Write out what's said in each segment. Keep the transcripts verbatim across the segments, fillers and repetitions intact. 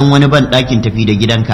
bayan wani ban ɗakin tafi da gidanka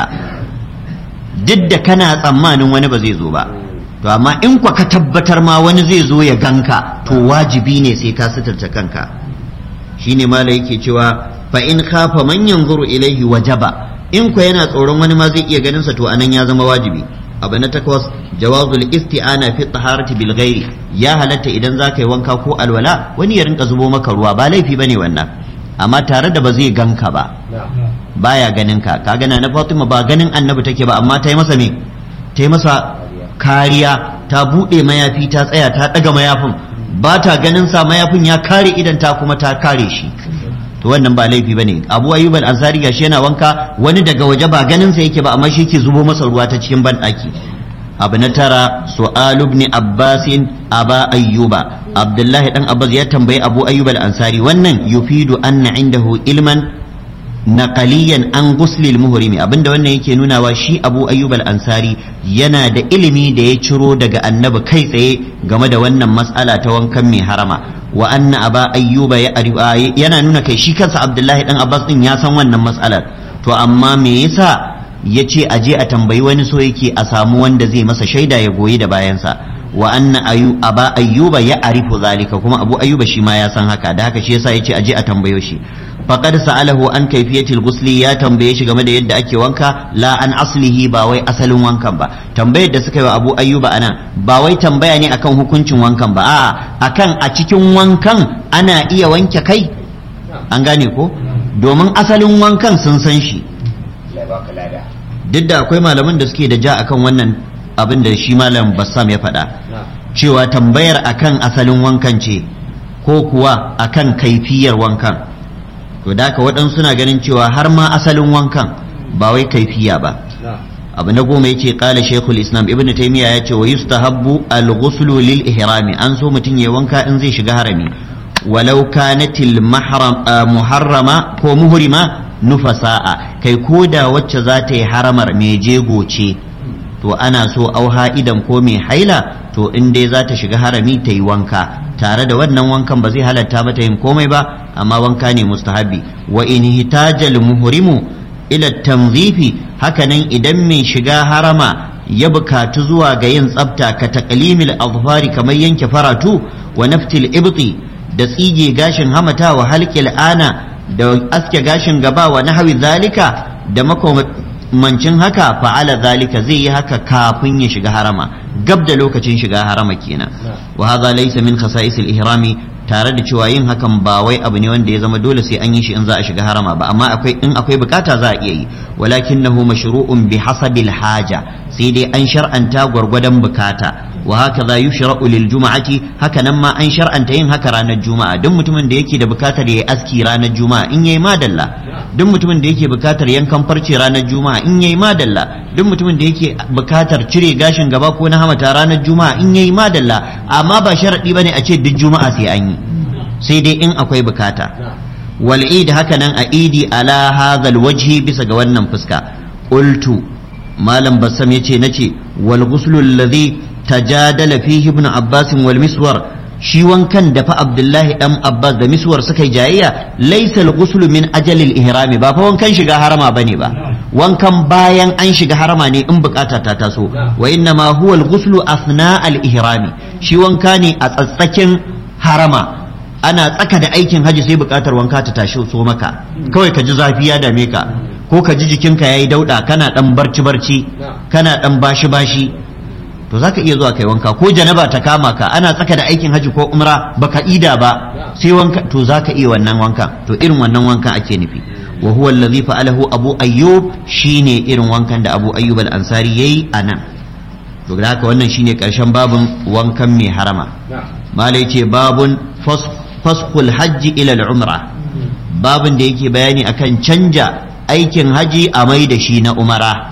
duk da kana tsammanin wani ba zai zo ba to amma in kwa ka tabbatar ma wani zai zo ya ganka to wajibi ne sai ka suturta kanka shine mala yake cewa fa in khafa man yanzuru ilaihi wajaba in kwa yana tsoron wani ma zai iya ganin sa to anan ya zama wajibi abu na takwas jawazul isti'ana fi taharati bil ghairi ya halatta idan zaka yi wanka ko alwala wani ya rinka zubo maka ruwa ba laifi bane wannan amma tare da ba zai ganka ba baya ganin ka ka gana na Fatima ba ganin annabi take ba amma ta yi masa me ta yi masa kariya ta bude mayafi ta tsaya ta daga mayafin ba ta ganin sa mayafin ya kare idan ta kuma ta kare shi to wannan ba laifi bane Abu Ayyub al-Ansari gashi yana wanka wani daga waje ba ganin sa yake ba amma shi yake zubo masa ruwa ta cikin bandaki abu na tara su'al ibn Abbas aba ayyuba Abdullahi dan Abbas ya tambayi Abu Ayyub al-Ansari wannan yufidu anna indahu ilman naqaliyan an ghusli al-muhrimi abinda wannan yake nunawa shi Abu Ayyub al-Ansari yana da ilimi da ya ciro daga annabi kai tsaye game da wannan mas'ala ta wankan mai harama wa anna aba ayyuba ya yana nuna kai shi kansa Abdullahi dan Abbas din ya san wannan mas'alar to amma me yasa yace aje a tambayi wani so yake a samu wanda zai masa shaida ya goyi da bayansa wa anna ayu aba ayyuba ya arifu zalika kuma Abu Ayyuba shi ma ya san haka da haka shi yasa yace aje a tambayo shi faqad sa'alahu an kayfiyatil ghusli ya tambaye shi game da yadda ake wanka la an aslihi ba wai asalin wankan ba tambayar da suka yi wa Abu Ayyuba anan ba wai tambaya ne akan hukuncin wankan ba a'a akan a cikin wankan ana iya wanke kai an gane ko domin asalin wankan sun san shi duk da akwai malaman da suke da ja akan wannan abin da shi malam Bassam ya faɗa cewa tambayar akan asalin wankan ce ko kuwa akan kaifiyar wankan to da haka waɗansu suna ganin cewa har ma asalin wankan ba wai kaifiya ba abu na goma yace qala shaykhul islam ibnu taymiya yace wa yustahabbu al-ghuslu lil ihrami an so mutun yayi wanka in zai shiga harami walau kanatil mahram muharrama ko muhrima nufasa'a kai koda wacce za ta yi haramar mai jego ce to ana so auha idan ko mai haila to in dai za ta shiga harami ta yi wanka tare da wannan wankan ba zai halatta mata yin komai ba amma wanka ne mustahabi wa in hitajal muhrimu ila tanzifi hakanan idan mai shiga harama ya bukatu zuwa ga yin tsafta ka taqlimil azfari kamar yanke faratu wa naftil ibti da tsige gashin hamata wa halqil ana da aske gashin gaba wa nahwi zalika da makamancin haka fa'ala zalika zai yi haka kafin ya shiga harama gab da lokacin shiga harama kenan wa hadha laysa min khasa'is al-ihrami tare da cewa yin hakan ba wai abu ne wanda ya zama dole sai an yi shi in za a shiga harama ba amma akwai in akwai bukata za a iya yi walakinahu mashru'un bi hasabil haja sai dai an shar'anta gwargwadon bukata wa hakaza yushra'u lil juma'ati haka nan ma an shar'anta yin haka ranar juma'a duk mutumin da yake da bukatar yayi aski ranar juma'a in yayi madalla duk mutumin da yake bukatar yankan farce ranar juma'a in yayi madalla duk mutumin da yake bukatar cire gashin gaba ko na hamata ranar juma'a in yayi madalla amma ba sharadi bane a ce duk juma'a sai an yi sai dai in akwai bukata wal eid haka nan a idi ala hadha al wajhi bisa ga wannan fuska qultu malam bassam yace nace wal ghuslu alladhi tajadala fihi ibn abbas wal miswar shi wankan da fa abdullahi dan abbas da miswar suka yi jayayya laysa al ghuslu min ajali al ihram ba fa wankan shiga harama bane ba wankan bayan an shiga harama ne in bukata ta taso wa inna ma huwa al ghuslu athna al ihram shi wanka ne a tsatsakin harama ana tsaka da aikin haji sai bukatar wanka ta tashi so maka kawai ka ji zafi ya dame ka ko ka ji jikinka yayi dauda kana dan barci barci kana dan bashi bashi to zaka iya zuwa kai wanka ko janaba ta kama ka ana tsaka da aikin haji ko umra baka ida ba sai wanka to zaka iya wannan wanka to irin wannan wankan ake nufi wa huwa allazi fa'alahu abu ayyub shine irin wankan da abu ayyub al-ansari yayi anan to da haka wannan shine karshen babun wankan mai harama malai ce babun fasqul hajji ila al-umra babun da yake bayani akan canja aikin haji a mai da shi na umara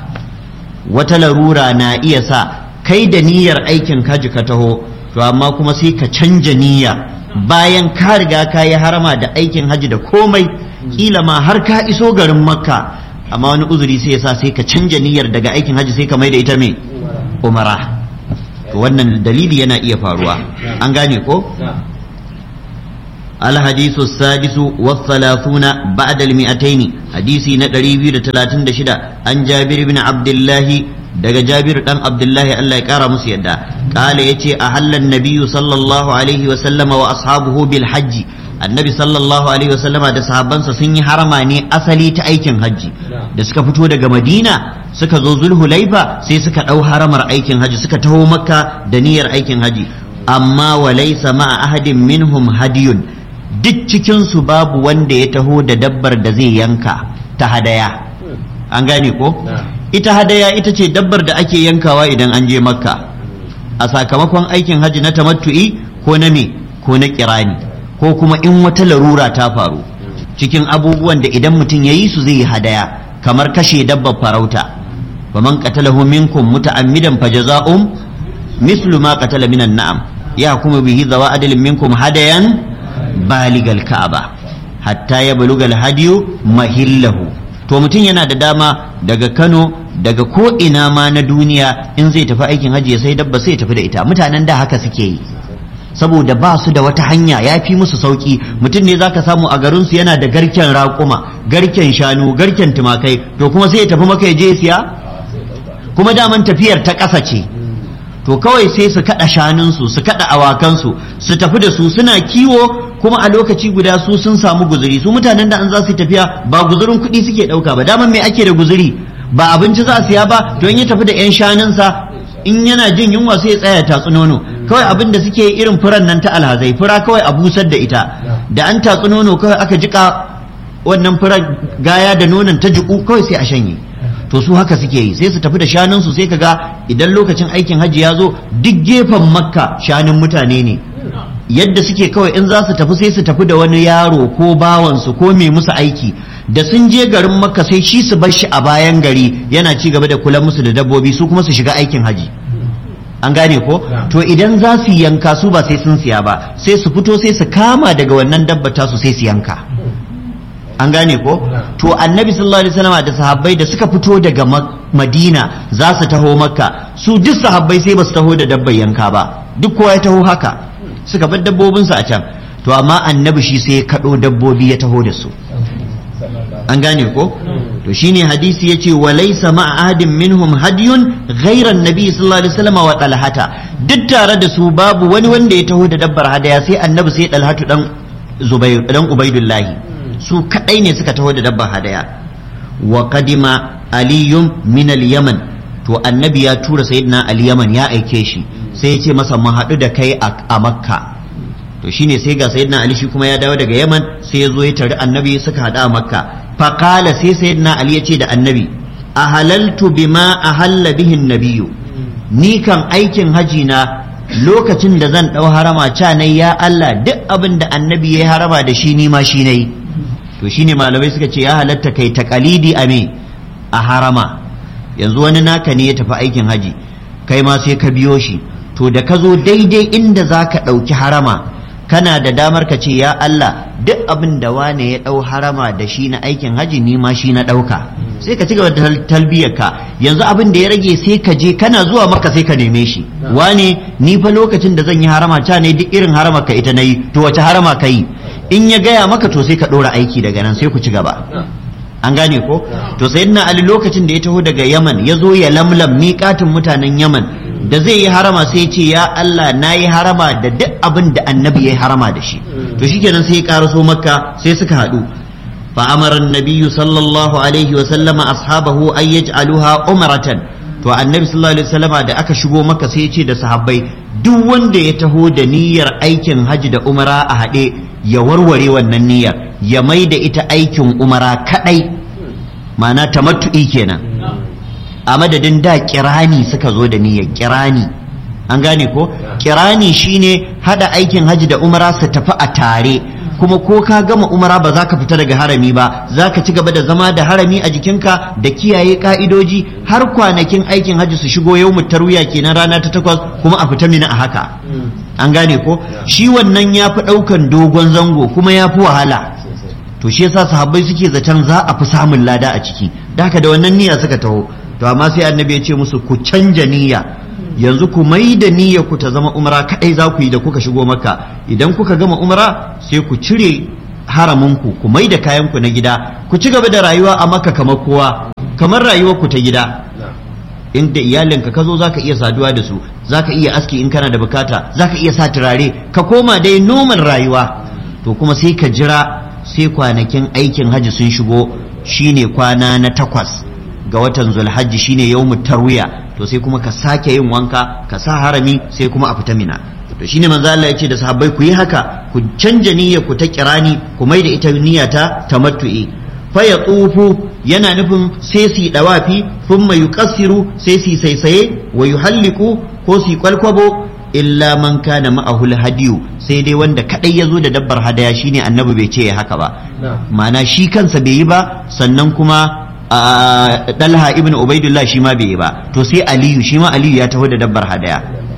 wata larura na iya sa kai da niyyar aikin haji ka taho to amma kuma sai ka canja niyya bayan ka riga ka yi harama da aikin haji da komai kila ma har ka iso garin makka amma wani uzuri sai yasa sai ka canja niyyar daga aikin haji sai ka mai da ita me umara to wannan dalili yana iya faruwa an gane ko الحديث السادس والثلاثون بعد المئتين حديثي ندري بير تلاتين دشدا عن جابر بن عبد الله دغ جابر بن عبد الله الله يقرا musu yadda قال يتي أحل النبي صلى الله عليه وسلم وأصحابه بالحج النبي صلى الله عليه وسلم da sahabbansa sun yi harama ne asali ta aikin hajji da suka fito daga Madina suka zo Zulhulaifa sai suka dau haramar aikin hajji suka taho Makka da niyyar aikin hajji amma walaysa ma'a ahadin minhum hadiyun duk cikinsu babu wanda ya taho da dabbar da zai yanka ta hadaya an gane ko ita hadaya ita ce dabbar da ake yankawa idan an je makka a sakamakon aikin hajji na tamattu'i ko na me ko na kirani ko kuma in wata larura ta faru cikin abubuwan da idan mutum ya yi su zai yi hadaya kamar kashe dabbar farauta faman qatalahu minkum muta'ammidan fajaza'um mislu ma qatala minan na'am ya kuma bihi zawa adalin minkum hadayan baligal ka'aba hatta ya balugal hadiyu mahillahu to mutum yana da dama daga Kano daga ko ina ma na duniya in zai tafi aikin hajji sai dabba sai tafi da ita mutanen da haka suke yi saboda ba su da wata hanya ya fi musu sauki mutum ne zaka samu a garin su yana da garken raƙuma garken shanu garken tumakai to kuma sai ya tafi maka ya je siya kuma daman tafiyar ta ƙasa ce to kawai sai su kada shanunsu su kada awakansu su tafi da su suna kiwo kuma a lokaci guda su sun samu guzuri su mutanen da an za su tafiya ba guzurin kuɗi suke ɗauka ba daman me ake da guzuri ba abinci za a siya ba don ya tafi da 'yan shanunsa in yana jin yunwa sai ya tsaya tatsu nono kawai abin da suke irin furan nan ta alhazai fura kawai a busar da ita da an tatsu nono kawai aka jika wannan furar gaya da nonon ta jiku kawai sai a shanye to su haka suke yi sai su tafi da shanunsu sai kaga idan lokacin aikin hajji ya zo duk gefen makka shanun mutane ne yadda suke kawai in za su tafi sai su tafi da wani yaro ko bawansu ko mai musu aiki da sun je garin makka sai shi su bar shi a bayan gari yana ci gaba da kula musu da dabbobi su kuma su shiga aikin haji an gane ko to idan za su yanka su ba sai sun siya ba sai su fito sai su kama daga wannan dabbata su sai su yanka an gane ko to annabi sallallahu alaihi wasallam da sahabbai da suka fito daga madina za su taho makka su duk sahabbai sai ba su taho da dabbar yanka ba duk kowa ya taho haka suka bar dabbobinsu a can to amma annabi shi sai ya kaɗo dabbobi ya taho da su an gane ko to shine hadisi yace wa laysa ma'a ahadin minhum hadiyun ghayra annabi sallallahu alaihi wasallam wa talhata duk tare da su babu wani wanda ya taho da dabbar hadaya sai annabi sai talhatu dan zubair dan ubaidullahi su kadai ne suka taho da dabbar hadaya wa qadima aliyun min al-yaman to annabi ya tura sayyidina ali yaman ya aike shi sai ya ce masa mu haɗu da kai a makka to shine sai ga sayyidina ali shi kuma ya dawo daga yaman sai ya zo ya tari annabi suka haɗu a makka faqala sai sayyidina ali ya ce da annabi ahalaltu bima ahalla bihi nabiyyu ni kan aikin haji na lokacin da zan ɗau harama ca nai ya Allah duk abin da annabi ya harama da shi ni ma shi nayi to shine malamai suka ce ya halatta kai taqalidi a me a harama yanzu wani naka ne ya tafi aikin haji kai ma sai ka biyo shi to da ka zo daidai inda za ka ɗauki harama kana da damar ka ce ya Allah duk abin da wane ya ɗau harama da shi na aikin haji ni ma shi na ɗauka sai ka ci gaba da talbiyarka yanzu abin da ya rage sai ka je kana zuwa maka sai ka neme shi wane ni fa lokacin da zan yi harama ta ne duk irin harama ka ita na yi to wace harama ka yi in ya gaya maka to sai ka ɗora aiki daga nan sai ku ci gaba an gane ko to sayyidina ali lokacin da ya taho daga yaman ya zo ya lamlam miƙatin mutanen yaman da zai yi harama sai ce ya Allah na yi harama da duk abin da annabi ya yi harama da shi to shikenan sai ya karaso makka sai suka haɗu fa amara annabiyyu sallallahu alaihi wa sallama ashabahu ay yaj'aluha umratan to annabi sallallahu alaihi wasallama da aka shigo makka sai ya ce da sahabbai duk wanda ya taho da niyyar aikin haji da umara a haɗe ya warware wannan niyyar ya mai da ita aikin umara kadai ma'ana tamattu'i kenan a madadin da kirani suka zo da niyyar kirani an gane ko kirani shine hada aikin haji da umara su tafi a tare kuma ko ka gama umara ba za ka fita daga harami ba za ka ci gaba da zama da harami a jikinka da kiyaye ka'idoji har kwanakin aikin haji su shigo yau tarwiya kenan rana ta takwas kuma a fita mina a haka an gane ko shi wannan ya fi ɗaukan dogon zango kuma ya fi wahala to shi yasa sahabbai suke zaton za a fi samun lada a ciki da haka da wannan niyya suka taho to amma sai annabi ya ce musu ku canja niyya yanzu ku mai da niyyar ku ta zama umra kadai za ku yi da kuka shigo makka idan kuka gama umra sai ku cire haraminku ku mai da kayanku na gida ku ci gaba da rayuwa a makka kamar kowa kamar rayuwar ku ta gida inda iyalinka ka zo zaka iya saduwa da su zaka iya aski in kana da bukata zaka iya sa turare ka koma dai normal rayuwa to kuma sai ka jira sai kwanakin aikin hajji sun shigo shine kwana na takwas ga watan zulhajji shine yawmut tarwiya to sai kuma ka sake yin wanka ka sa harami sai kuma a fita mina to shine manzo Allah ya ce da sahabbai ku yi haka ku canja niyyar ku ta kirani ku mai da ita niyya ta tamattu'i fa yatufu yana nufin sai su dawafi thumma yuqassiru sai su saisaye wa yuhalliku ko su kwalkwabo illa man kana ma'ahu hadiyu sai dai wanda kadai yazo da dabbar hadaya shine annabi bai ce ya haka ba ma'ana shi kansa bai yi ba sannan kuma Dalha ibn Ubaidullah shi ma bai yi ba to sai Aliyu shi ma Aliyu ya taho da dabbar hadaya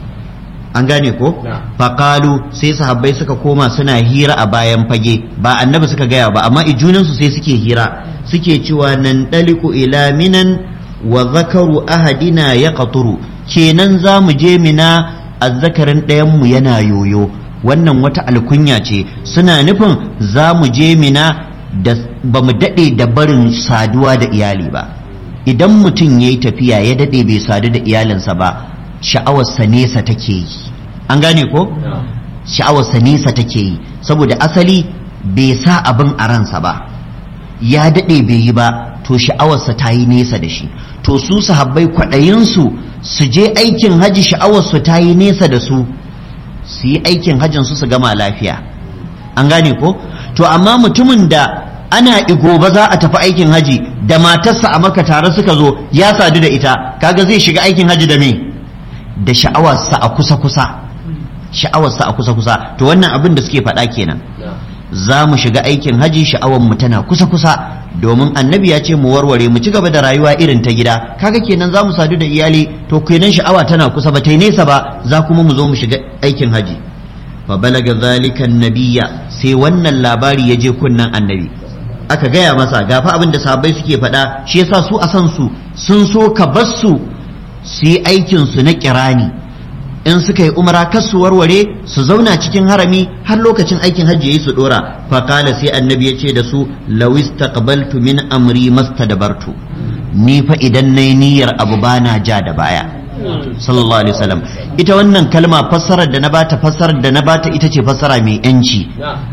an gane ko faqalu sai sahabbai suka koma suna hira a bayan fage ba annabi suka gaya ba amma ijunansu sai suke hira suke cewa nan daliku ila minan wa zakaru ahadina yaqturu kenan za mu je mina azzakarin ɗayan mu yana yoyo wannan wata alkunya ce suna nufin za mu je mina da ba mu daɗe da barin saduwa da iyali ba idan mutum ya yi tafiya ya daɗe bai sadu da iyalinsa ba sha'awarsa nesa take yi an gane ko sha'awarsa nesa take yi saboda asali bai sa abin a ransa ba ya daɗe bai yi ba to sha'awarsa ta yi nesa da shi to su sahabbai kwaɗayinsu su je aikin haji sha'awarsu ta yi nesa da su su yi aikin hajjinsu su gama lafiya an gane ko to amma mutumin da ana igoba za a tafi aikin haji da matarsa a maka tare suka zo ya sadu da ita kaga zai shiga aikin haji da me da sha'awarsa a kusa kusa sha'awarsa a kusa kusa to wannan abin da suke faɗa kenan za mu shiga aikin haji sha'awar mu tana kusa kusa domin annabi ya ce mu warware mu ci gaba da rayuwa irin ta gida kaga kenan za mu sadu da iyali to kenan sha'awa tana kusa ba ta yi nesa ba za kuma mu zo mu shiga aikin haji fa balaga zalika annabiyya sai wannan labari ya je kunnan annabi aka gaya masa gafa abin da sahabbai suke faɗa shi yasa su a san su sun so ka bar su su yi aikin su na kirani in suka yi umara kar su warware su zauna cikin harami har lokacin aikin hajji yayi su dora fa qala sai annabi ya ce da su law istaqbaltu min amri mastadbartu ni fa idan nayi niyyar abu bana ja da baya sallallahu alaihi wasallam ita wannan kalma fassarar da na bata fassarar da na bata ita ce fassara mai yanci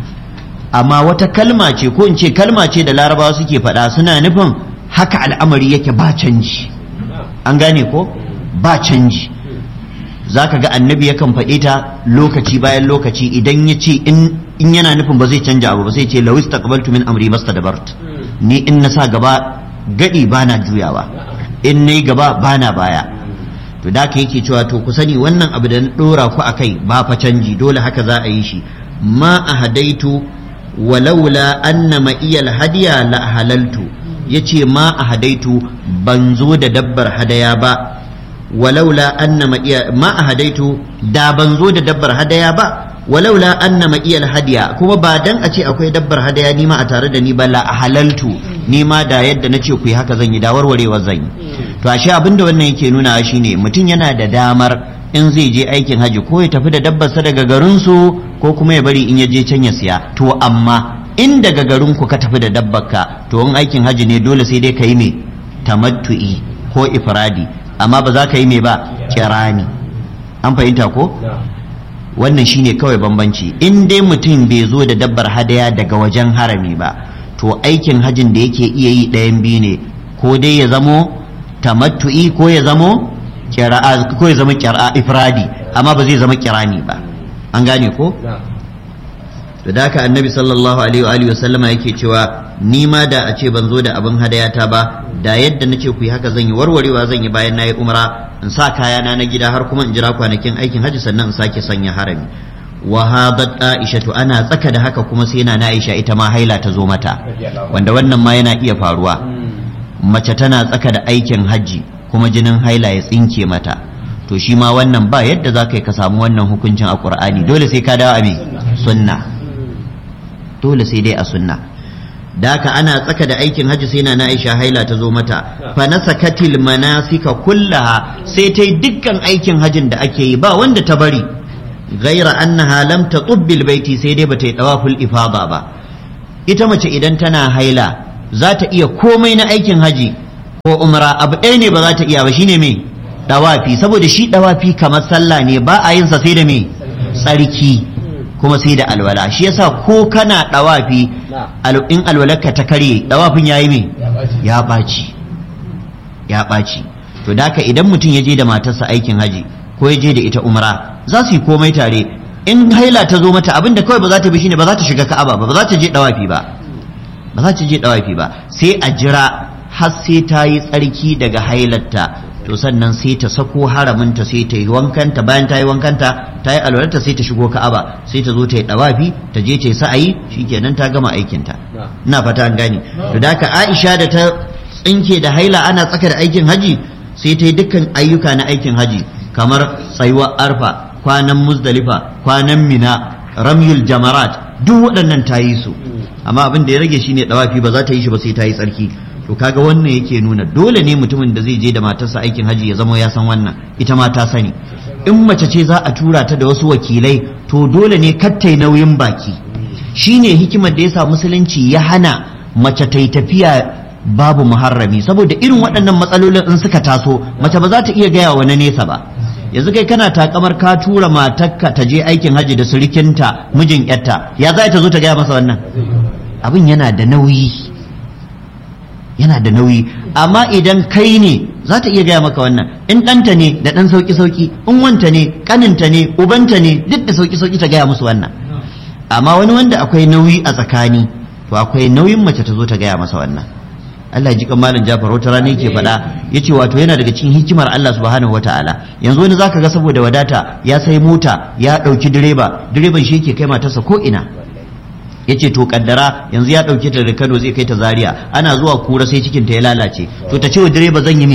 amma wata kalma ce ko in ce kalma ce da larabawa suke faɗa suna nufin haka al'amari yake ba canji an gane ko ba canji zaka ga annabi yakan faɗe ta lokaci bayan lokaci idan ya ce in yana nufin ba zai canja abu ba sai ce lawis taqbaltu min amri mastadbart ni in na sa gaba gadi bana juyawa in nayi gaba bana baya to da ka yake cewa to ku sani wannan abu da na dora ku akai ba fa canji dole haka za a yi shi ma ahadaitu walaula anna ma iyal hadiya la halaltu yace ma ahadaitu ban zo da dabbar hadaya ba walaula anna ma iya ma ahadaitu da ban zo da dabbar hadaya ba walaula anna ma iyal hadiya kuma ba dan a ce akwai dabbar hadaya ni ma a tare da ni ba la halaltu ni ma da yadda nace ku yi haka zan yi da warwarewa zan yi to ashe abinda wannan yake nuna shine mutum yana da damar in zai je aikin haji ko ya tafi da dabbarsa daga garinsu ko kuma ya bari in ya je can ya siya to amma in daga garinku ka tafi da dabbarka to in aikin haji ne dole sai dai ka yi me tamattu'i ko ifradi amma ba za ka yi me ba kirani an fahimta ko wannan shine kawai bambanci in dai mutum bai zo da dabbar hadaya daga wajen harami ba to aikin hajin da yake iya yi ɗayan biyu ne ko dai ya zamo tamattu'i ko ya zamo kira'a ko ya zama kira'a ifradi amma ba zai zama kirani ba an gane ko to da haka annabi sallallahu alaihi wa alihi wa sallama yake cewa ni ma da a ce ban zo da abin hadayata ba da yadda nace ku yi haka zan yi warwarewa zan yi bayan nayi umra in sa kayana na gida har kuma in jira kwanakin aikin haji sannan in sake sanya harami wa hadat aishatu ana tsaka da haka kuma sai na aisha ita ma haila ta zo mata wanda wannan ma yana iya faruwa mace tana tsaka da aikin haji kuma jinin haila ya tsinke mata to shi ma wannan ba yadda za ka yi ka samu wannan hukuncin a ƙur'ani dole sai ka dawo a me sunna dole sai dai a sunna da haka ana tsaka da aikin hajji sai na Aisha haila ta zo mata fa nasakatil manasika kullaha sai ta yi dukkan aikin hajjin da ake yi ba wanda ta bari ghaira annaha lam tatub bil baiti sai dai bata yi tawaful ifada ba ita mace idan tana haila za ta iya komai na aikin haji ko umra abu ɗaya ne ba za ta iya ba shine me dawafi saboda shi dawafi kamar sallah ne ba a yin sa sai da me tsarki kuma sai da alwala shi yasa ko kana dawafi in alwalarka ta karye dawafin yayi me ya baci ya baci to daka idan mutum ya je da matarsa aikin haji ko ya je da ita umra za su yi komai tare in haila ta zo mata abinda kawai ba za ta bi shine ba za ta shiga ka'aba ba ba za ta je dawafi ba ba za ta je dawafi ba sai a jira har sai ta yi tsarki daga hailarta to sannan sai ta sako haraminta sai ta yi wankanta bayan ta yi wankanta ta yi alwalarta sai ta shigo ka'aba sai ta zo ta yi dawafi ta je ta yi sa'ayi shikenan ta gama aikinta ina fata an gane to da haka Aisha da ta tsinke da haila ana tsaka da aikin haji sai ta yi dukkan ayyuka na aikin haji kamar tsayuwar arfa kwanan muzdalifa kwanan mina ramyul jamarat duk waɗannan ta yi su amma abin da ya rage shine dawafi ba za ta yi shi ba sai ta yi tsarki to kaga wannan yake nuna dole ne mutumin da zai je da matarsa aikin haji ya zama ya san wannan ita ma ta sani in mace ce za a tura ta da wasu wakilai to dole ne kattai nauyin baki shine hikimar da yasa musulunci ya hana mace ta yi tafiya babu muharrami saboda irin waɗannan matsalolin in suka taso mace ba za ta iya gaya wa na nesa ba yanzu kai kana takamar ka tura matarka ta je aikin haji da surikinta mijin yarta ya za ta zo ta gaya masa wannan abin yana da nauyi yana da nauyi amma idan kai ne za ta iya gaya maka wannan in ɗanta ne da ɗan sauki sauki in wanta ne ƙaninta ne ubanta ne duk da sauki sauki ta gaya musu wannan amma wani wanda akwai nauyi a tsakani to akwai nauyin mace ta zo ta gaya masa wannan Allah ji kan malam Jafar wata rana yake faɗa yace wato yana daga cikin hikimar Allah subhanahu wataala yanzu wani zaka ga saboda wadata ya sai mota ya ɗauki direba direban shi yake kai matarsa ko ina yace to kaddara yanzu ya ɗauke ta daga Kano zai kai ta Zaria ana zuwa Kura sai cikin ta ya lalace to ta ce wa direba zan yi me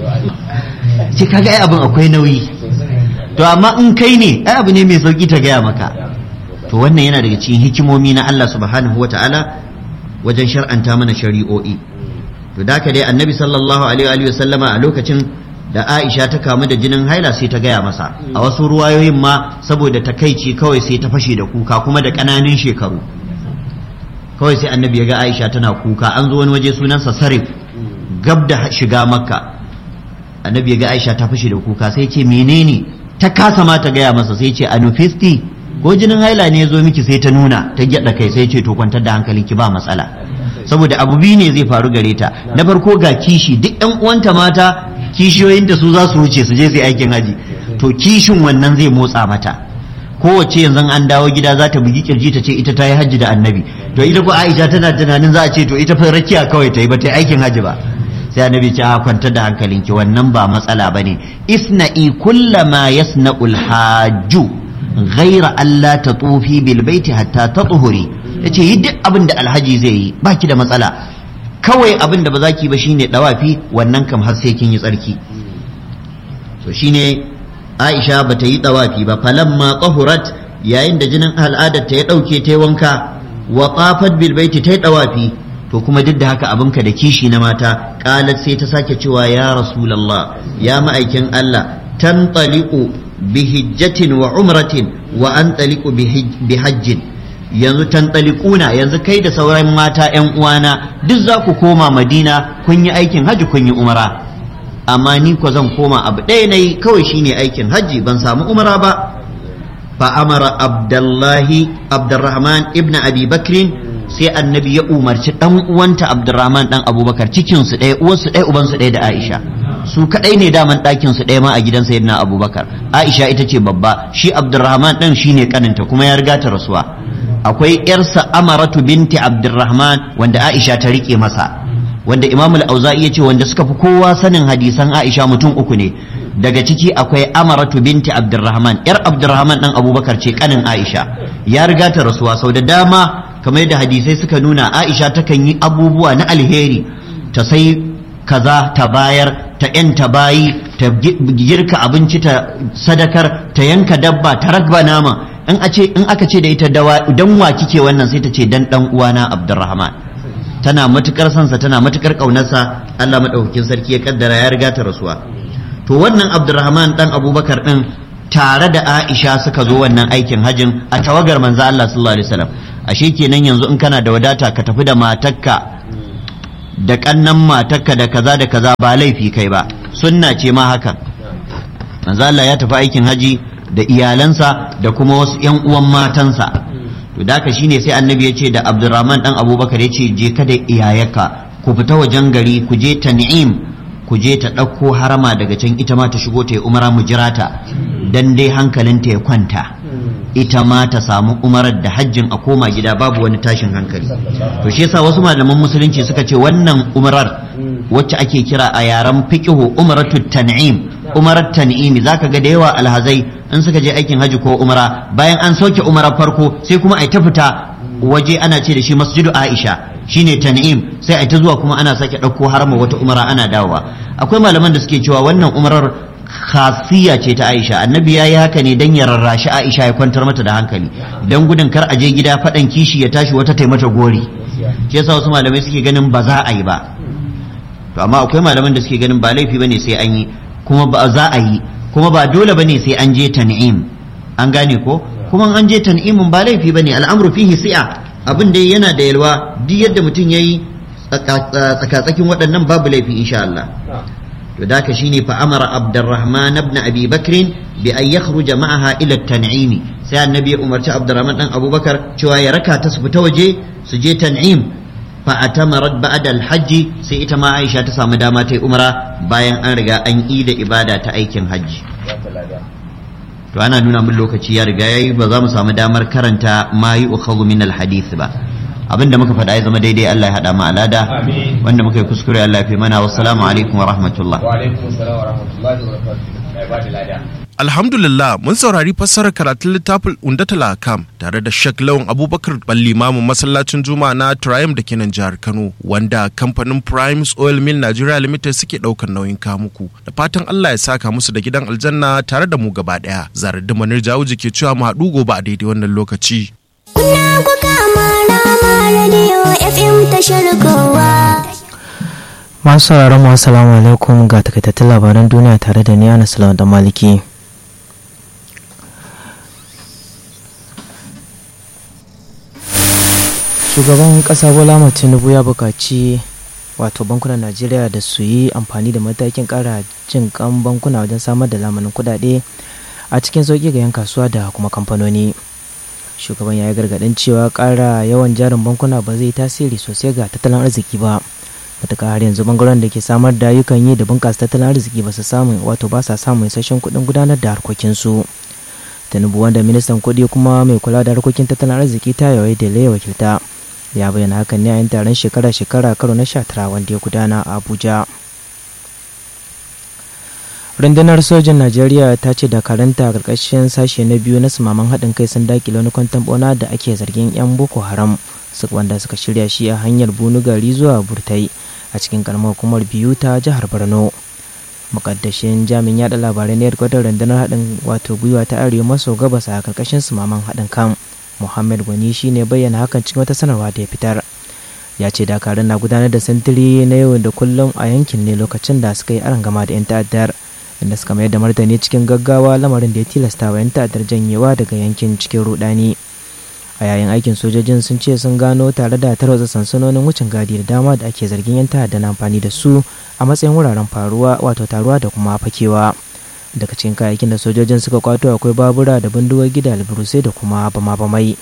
ce kaga ai abin akwai nauyi to amma in kai ne ai abu ne mai sauki ta gaya maka to wannan yana daga cikin hikimomi na Allah subhanahu wataala wajen shar'anta mana shari'o'i to da ka dai annabi sallallahu alaihi wa sallama a lokacin da Aisha ta kamu da jinin haila sai ta gaya masa a wasu ruwayoyin ma saboda takaici kawai sai ta fashe da kuka kuma da ƙananan shekaru kawai sai annabi ya ga Aisha tana kuka an zo wani waje sunansa Sarif gab da shiga Makka annabi ya ga Aisha ta fashe da kuka sai ce menene ta kasa ma ta gaya masa sai ce anufisti ko jinin haila ne ya zo miki sai ta nuna ta gyada kai sai ce to kwantar da hankalinki ba matsala saboda abu biyu ne zai faru gare ta na farko ga kishi duk ƴan uwanta mata kishiyoyinta su za su wuce su je su aikin haji to kishin wannan zai motsa mata kowace yanzu an dawo gida za ta bugi kirji ta ce ita ta yi hajji da annabi to ita ko Aisha tana tunanin za a ce to ita fa rakiya kawai ta yi ba ta yi aikin haji ba sai annabi ce a kwantar da hankalinki wannan ba matsala bane isna'i kullama yasna'ul hajju ghaira alla tatufi bil baiti hatta tatuhuri yace yi duk abin da alhaji zai yi baki da matsala kawai abin da ba za ki ba shine dawafi wannan kam har sai kin yi tsarki to shine Aisha bata yi dawafi ba falamma tahurat yayin da jinin al'adar ta ya dauke ta wanka wa tafat bil baiti ta dawafi to kuma duk da haka abinka da kishi na mata qalat sai ta sake cewa ya rasulullah ya ma'aikin Allah tantaliqu bihijjatin wa umratin wa antaliqu bihajjin yanzu tantalikuna yanzu kai da sauran mata yan uwana duk za ku koma Madina kun yi aikin haji kun yi umara amma ni ko zan koma abu ɗaya nayi kawai shine aikin haji ban samu umara ba fa amara abdullahi abdurrahman ibn abi bakrin sai annabi ya umarci dan uwanta abdurrahman dan abubakar cikin su ɗaya uwarsu ɗaya uban su ɗaya da aisha su kadai ne daman ɗakin su ɗaya ma a gidan sayyidina abubakar aisha ita ce babba shi abdurrahman ɗan shine kaninta kuma ya riga ta rasuwa akwai yarsa amaratu binti abdurrahman wanda aisha ta rike masa wanda imam al-auza'i ya ce wanda suka fi kowa sanin hadisan aisha mutum uku ne daga ciki akwai amaratu binti abdurrahman yar abdurrahman ɗan abubakar ce kanin aisha ya riga ta rasuwa sau da dama kamar yadda hadisai suka nuna aisha takan yi abubuwa na alheri ta sai kaza ta bayar ta yanta bayi ta girka abinci ta sadakar ta yanka dabba ta ragba nama in a ce in aka ce da ita dawa dan wa kike wannan sai ta ce dan dan uwana abdurrahman tana matukar sansa tana matukar kaunarsa Allah madaukakin sarki ya kaddara ya riga ta rasuwa to wannan Abdurrahman dan Abubakar din tare da Aisha suka zo wannan aikin hajjin a tawagar manzo Allah sallallahu alaihi wasallam ashe kenan yanzu in kana da wadata ka tafi da matarka da kannan matarka da kaza da kaza ba laifi kai ba sunna ce ma hakan manzo Allah ya tafi aikin haji da iyalansa da kuma wasu yan uwan matansa to da haka shine sai annabi ya ce da Abdurrahman dan Abubakar ya ce je ka da iyayarka ku fita wajen gari ku je Tan'im ku je ta ɗauko harama daga can ita ma ta shigo ta yi umara mu jira ta dan dai hankalinta ya kwanta ita ma ta samu umarar da hajjin a koma gida babu wani tashin hankali to shi yasa wasu malaman musulunci suka ce wannan umarar wacce ake kira a yaren fiqhu umaratu tan'im umarar tan'imi zaka ga da yawa alhazai in suka je aikin haji ko umara bayan an sauke umarar farko sai kuma ai ta fita waje ana ce da shi masjidu Aisha shine tan'im sai ai ta zuwa kuma ana sake ɗauko harama wata umara ana dawowa akwai malaman da suke cewa wannan umarar khasiyya ce ta Aisha annabi ya yi haka ne dan ya rarrashi Aisha ya kwantar mata da hankali dan gudun kar a je gida faɗan kishi ya tashi wata taimata gori shi yasa wasu malamai suke ganin ba za a yi ba to amma akwai malaman da suke ganin ba laifi bane sai an yi kuma ba za a yi kuma ba dole bane sai an je tan'im an gane ko kuma an je tan'imin ba laifi bane al'amru fihi si'a abin da yana da yalwa duk yadda mutum yayi tsakatsakin waɗannan babu laifi insha Allah to da ka shine fa amara Abdurrahman ibn Abi Bakr bi an yakhruja ma'aha ila at-tan'im sai annabi ya umarci Abdurrahman dan Abubakar cewa ya raka ta su fita waje su je tan'im fa atamarat ba'da al-hajj sai ita ma Aisha ta samu dama ta yi umra bayan an riga an yi da ibada ta aikin hajji to ana nuna mun lokaci ya riga yayi ba za mu samu damar karanta ma yi ukhadhu min al-hadith ba abinda muka faɗa ya zama daidai Allah ya haɗa mu alada wanda muka yi kuskure Allah ya fi mana wassalamu alaikum wa rahmatullah wa alaikum assalam wa rahmatullahi wa barakatuh. Alhamdulillah mun saurari fassarar karatun littafin Undatul Ahkam tare da Sheikh Lawan Abubakar Balli Mamu masallacin Juma'a na Triumph da kenan jihar Kano wanda kamfanin Primes Oil Mill Nigeria Limited suke daukar nauyin kamuku da fatan Allah ya saka musu da gidan aljanna tare da mu gaba daya Zaradin Manir Jawuji ke cewa mu haɗu gobe a daidai wannan lokaci. Kuna kuka mara radio F M tashar kowa. Masu sauraron mu assalamu alaikum ga takaitattun labaran duniya tare da ni Anas Lawan da Maliki. Shugaban kasa Bola Ahmed Tinubu ya buƙaci wato bankunan Najeriya da su yi amfani da matakin ƙara jin kan bankuna wajen samar da lamanin kuɗaɗe a cikin sauƙi ga 'yan kasuwa da kuma kamfanoni. Shugaban ya yi gargaɗin cewa ƙara yawan jarin bankuna ba zai tasiri sosai ga tattalin arziki ba. Matuƙa har yanzu bangaren da ke samar da ayyukan yi da bunƙasa tattalin arziki ba su samu wato ba sa samun isasshen kuɗin gudanar da harkokinsu. Tinubu wanda ministan kuɗi kuma mai kula da harkokin tattalin arziki ta yawai da ya wakilta ya bayyana hakan ne a yin taron shekara-shekara karo na sha tara wanda ya gudana a Abuja. Rundunar sojin Najeriya ta ce dakaranta a ƙarƙashin sashe na biyu na sumaman haɗin kai sun daƙile wani kwanton ɓauna da ake zargin 'yan Boko Haram wanda suka shirya shi a hanyar Bunugari zuwa Burtai a cikin karamar hukumar biyu ta jihar Borno. Mukaddashin jami'in yaɗa labarai na yarkwatar rundunar haɗin wato gwiwa ta arewa maso gabas a ƙarƙashin sumaman haɗin kan Muhammad Gwani shi ne bayyana hakan cikin wata sanarwa da ya fitar. Ya ce dakarun na gudanar da sintiri na yau da kullum a yankin ne lokacin da suka yi arangama da 'yan ta'addar inda suka mayar da martani cikin gaggawa lamarin da ya tilasta wa 'yan ta'addar janyewa daga yankin cikin rudani. A yayin aikin sojojin sun ce sun gano tare da tarwatsa sansanonin wucin gadi da dama da ake zargin 'yan ta'adda na amfani da su a matsayin wuraren faruwa wato taruwa da kuma fakewa. Daga cikin kayayyakin da sojojin suka kwato akwai babura da bindigogi da alburusai da kuma bama-bamai.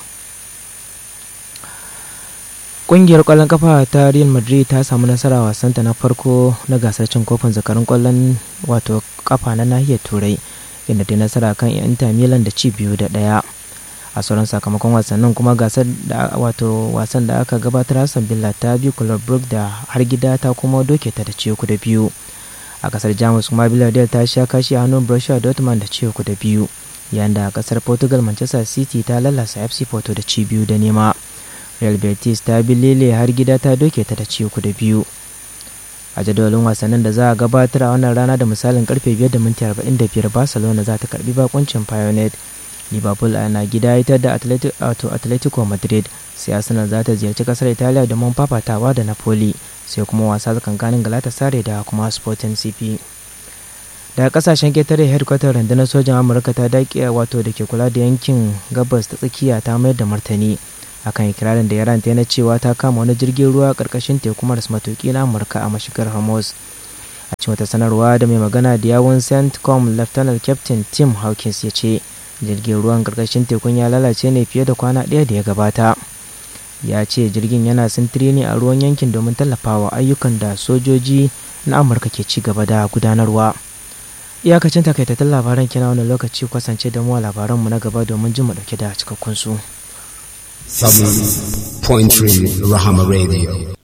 Ƙungiyar ƙwallon kafa ta Real Madrid ta samu nasara wasanta na farko na gasar cin kofin zakarun ƙwallon wato kafa na nahiyar Turai inda ta nasara kan Inter Milan da ci biyu da ɗaya. A sauran sakamakon wasannin kuma gasar da wato wasan da aka gabatar Aston Villa ta bi Club Brugge da har gida ta kuma doke ta da ci uku da biyu. A kasar Jamus kuma Villarreal ta sha kashi a hannun Borussia Dortmund da ci uku da biyu, yayin da a kasar Portugal Manchester City ta lallasa F C Porto da ci biyu da nema. Real Betis ta bi Lille har gida ta doke ta da ci uku da biyu. A jadawalin wasannin da za a gabatar a wannan rana da misalin karfe biyar da minti arba'in da biyar Barcelona za ta karbi bakuncin Pioneer liverpool na gida ita da atletico madrid, sai arsenal za ta ziyarci kasar italiya domin fafatawa da napoli, sai kuma wasa tsakankanin galatasaray da kuma sporting C P. daga kasashen ketare headquarter rundunar sojan amurka ta daƙi wato da ke kula da yankin gabas ta tsakiya ta mayar da martani akan ikirarin da Iran ta yana cewa ta kama wani jirgin ruwa karkashin teku maras matuƙi na Amurka a mashigar Hormuz. A cikin wata sanarwa da mai magana da yawun CENTCOM Lieutenant Captain Tim Hawkins ya ce jirgin ruwan karkashin tekun ya lalace ne fiye da kwana ɗaya da ya gabata. Ya ce jirgin yana sintiri ne a ruwan yankin domin tallafawa ayyukan da sojoji na Amurka ke ci gaba da gudanarwa. Iyakacin takaitattun labaran kina wani lokaci kwasance da mu a labaranmu na gaba domin jin mu dauke da cikakkun su. seven point three Rahama Radio.